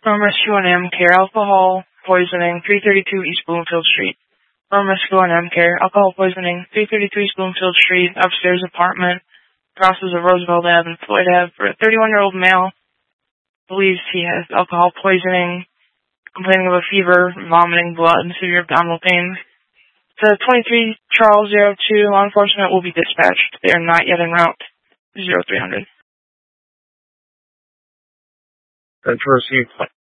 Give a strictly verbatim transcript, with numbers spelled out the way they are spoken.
From Rescue on M Care, alcohol poisoning, three thirty-two East Bloomfield Street. From Rescue on M Care, alcohol poisoning, three thirty-two East Bloomfield Street, upstairs apartment, crosses of Roosevelt Avenue and Floyd Avenue, for a thirty-one-year-old male. Believes he has alcohol poisoning, complaining of a fever, vomiting blood, and severe abdominal pain. To twenty-three Charles zero two, law enforcement will be dispatched. They are not yet en route. zero three hundred. That's received.